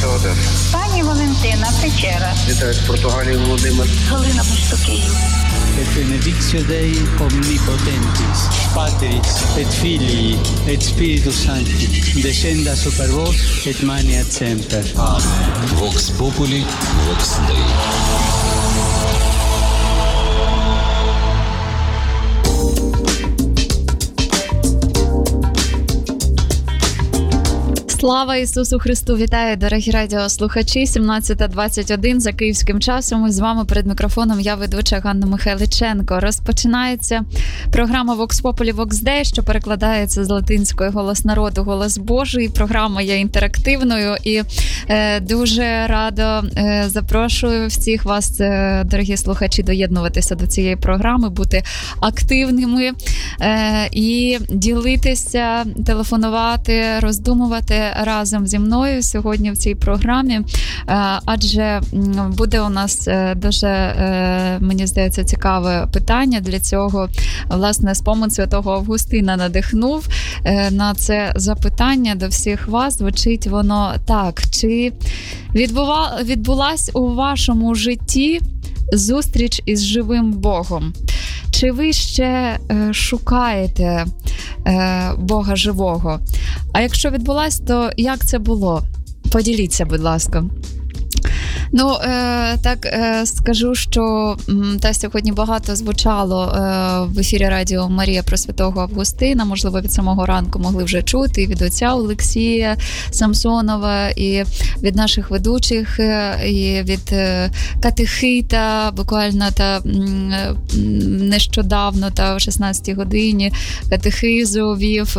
Міста Одеса. Пані Валентина, Печера. Вітаю з Португалії, Володимир. Галина Пустоків. Et benedictio Dei omnipotentis, Patris et Filii et Spiritus Sancti, descenda super vos et maniat semper. Amen. Vox Populi, Vox Dei. Слава Ісусу Христу! Вітаю, дорогі радіослухачі! 17:21 за київським часом. І з вами перед мікрофоном я, ведуча Ганна Михайличенко. Розпочинається програма Vox Populi, Vox Dei, що перекладається з латинської «Голос народу, голос Божий». Програма є інтерактивною і дуже радо запрошую всіх вас, дорогі слухачі, доєднуватися до цієї програми, бути активними і ділитися, телефонувати, роздумувати разом зі мною сьогодні в цій програмі, адже буде у нас дуже, мені здається, цікаве питання. Для цього, власне, спомин святого Августина надихнув на це запитання до всіх вас. Звучить воно так: чи відбулась у вашому житті зустріч із живим Богом? Чи ви ще шукаєте Бога живого? А якщо відбулась, то як це було? Поділіться, будь ласка. Ну, так скажу, що сьогодні багато звучало в ефірі Радіо Марія про святого Августина. Можливо, від самого ранку могли вже чути і від отця Олексія Самсонова, і від наших ведучих, і від катехита, буквально нещодавно, о 16-й годині, катехизу вів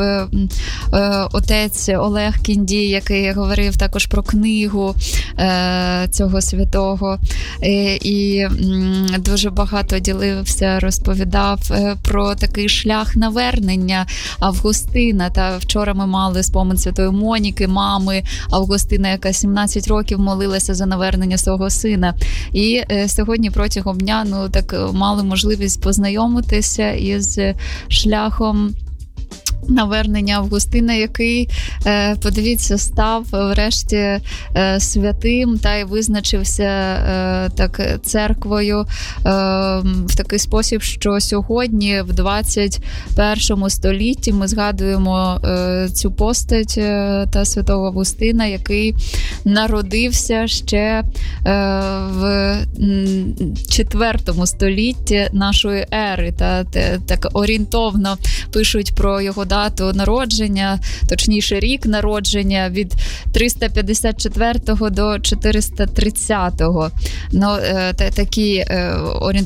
отець Олег Кіндій, який говорив також про книгу цього святого, і дуже багато ділився, розповідав про такий шлях навернення Августина. Та вчора ми мали спомин святої Моніки, мами Августина, яка 17 років молилася за навернення свого сина. І сьогодні протягом дня мали можливість познайомитися із шляхом навернення Августина, який, подивіться, став врешті святим та й визначився церквою в такий спосіб, що сьогодні, в 21 столітті, ми згадуємо цю постать та святого Августина, який народився ще в 4 столітті нашої ери. Та так орієнтовно пишуть про його дату народження, точніше рік народження, від 354 до 430. Такі орієнтовні